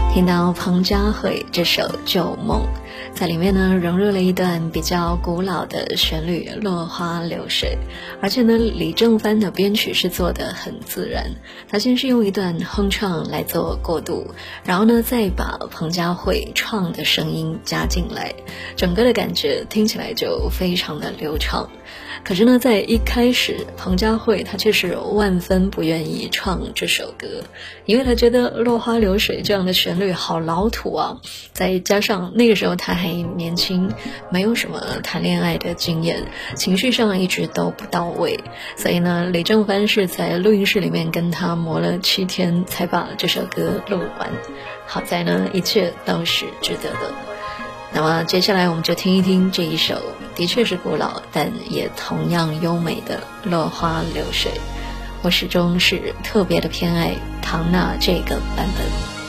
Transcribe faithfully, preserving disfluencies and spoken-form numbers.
听到彭佳慧这首《旧梦》，在里面呢融入了一段比较古老的旋律《落花流水》，而且呢李正帆的编曲是做得很自然，他先是用一段哼唱来做过渡，然后呢再把彭佳慧唱的声音加进来，整个的感觉听起来就非常的流畅。可是呢在一开始彭佳慧她却是万分不愿意唱这首歌，因为她觉得落花流水这样的旋律好老土啊，再加上那个时候她还年轻，没有什么谈恋爱的经验，情绪上一直都不到位，所以呢李正帆是在录音室里面跟她磨了七天才把这首歌录完，好在呢一切都是值得的。那么接下来我们就听一听这一首的确是古老但也同样优美的落花流水，我始终是特别的偏爱唐娜这个版本。